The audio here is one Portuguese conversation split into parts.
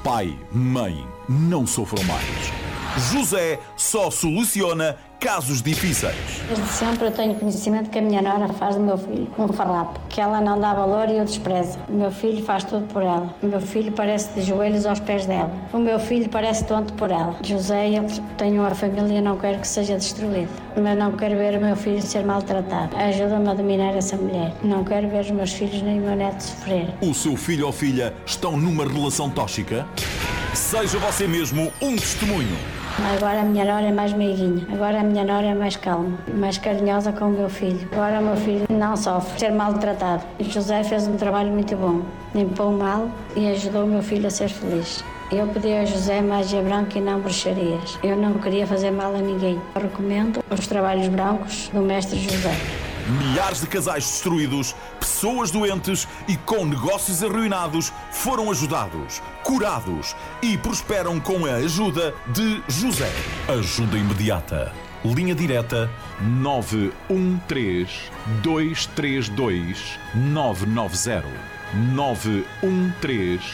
Pai, mãe, não sofram mais. José só soluciona casos difíceis. Desde sempre eu tenho conhecimento que a minha nora faz do meu filho um farrapo, que ela não dá valor e o despreza. O meu filho faz tudo por ela. O meu filho parece de joelhos aos pés dela. O meu filho parece tonto por ela. José, eu tenho uma família e não quero que seja destruída. Mas não quero ver o meu filho ser maltratado. Ajuda-me a dominar essa mulher. Não quero ver os meus filhos nem o meu neto sofrer. O seu filho ou filha estão numa relação tóxica? Seja você mesmo um testemunho. Agora a minha nora é mais meiguinha. Agora a minha nora é mais calma, mais carinhosa com o meu filho. Agora o meu filho não sofre ser maltratado. E José fez um trabalho muito bom. Limpou o mal e ajudou o meu filho a ser feliz. Eu pedi a José magia branca e não bruxarias. Eu não queria fazer mal a ninguém. Eu recomendo os trabalhos brancos do mestre José. Milhares de casais destruídos, pessoas doentes e com negócios arruinados foram ajudados, curados e prosperam com a ajuda de José. Ajuda imediata. Linha direta 913 232 990. 913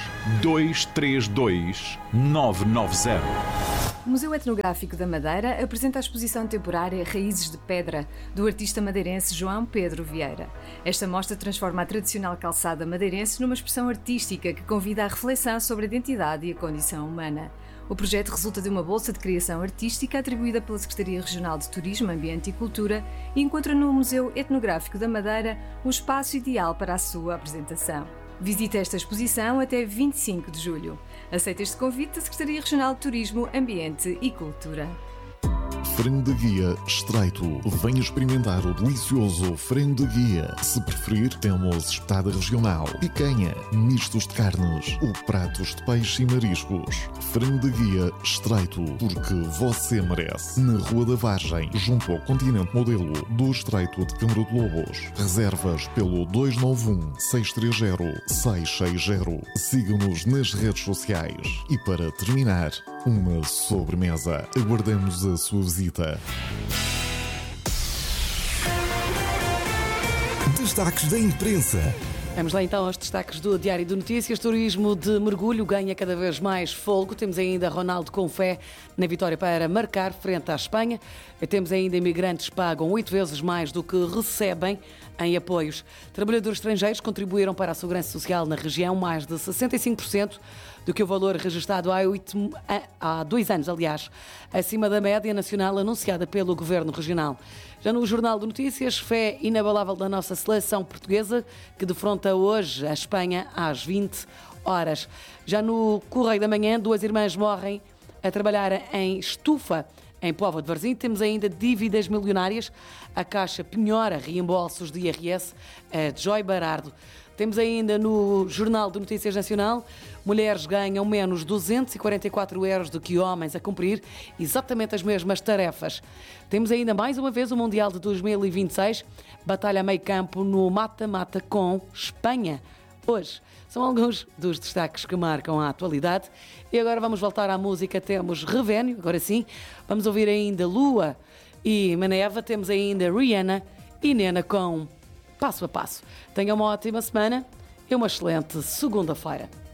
232 990. O Museu Etnográfico da Madeira apresenta a exposição temporária Raízes de Pedra, do artista madeirense João Pedro Vieira. Esta mostra transforma a tradicional calçada madeirense numa expressão artística que convida à reflexão sobre a identidade e a condição humana. O projeto resulta de uma bolsa de criação artística atribuída pela Secretaria Regional de Turismo, Ambiente e Cultura e encontra no Museu Etnográfico da Madeira o espaço ideal para a sua apresentação. Visite esta exposição até 25 de julho. Aceita este convite da Secretaria Regional de Turismo, Ambiente e Cultura. Frango de guia estreito. Venha experimentar o delicioso frango de guia. Se preferir, temos espetada regional, picanha, mistos de carnes ou pratos de peixe e mariscos. Frango de guia estreito, porque você merece. Na Rua da Vargem, junto ao Continente Modelo do Estreito de Câmara de Lobos. Reservas pelo 291-630-660. Siga-nos nas redes sociais. E para terminar, uma sobremesa. Aguardamos a sua visita. Destaques da imprensa. Vamos lá então aos destaques do Diário de Notícias. Turismo de mergulho ganha cada vez mais fôlego. Temos ainda Ronaldo com fé na vitória para marcar frente à Espanha. Temos ainda imigrantes que pagam 8 vezes mais do que recebem em apoios. Trabalhadores estrangeiros contribuíram para a segurança social na região mais de 65% do que o valor registado há 2 anos, aliás, acima da média nacional anunciada pelo Governo Regional. Já no Jornal de Notícias, fé inabalável da nossa seleção portuguesa, que defronta hoje a Espanha às 20 horas. Já no Correio da Manhã, 2 irmãs morrem a trabalhar em estufa em Póvoa de Varzim. Temos ainda dívidas milionárias. A Caixa penhora reembolsos de IRS de Joy Barardo. Temos ainda no Jornal de Notícias Nacional, mulheres ganham menos 244 euros do que homens a cumprir exatamente as mesmas tarefas. Temos ainda mais uma vez o Mundial de 2026, batalha a meio campo no mata-mata com Espanha. Hoje são alguns dos destaques que marcam a atualidade. E agora vamos voltar à música. Temos Revénio, agora sim. Vamos ouvir ainda Lua e Maneva. Temos ainda Rihanna e Nena com Passo a Passo. Tenha uma ótima semana e uma excelente segunda-feira.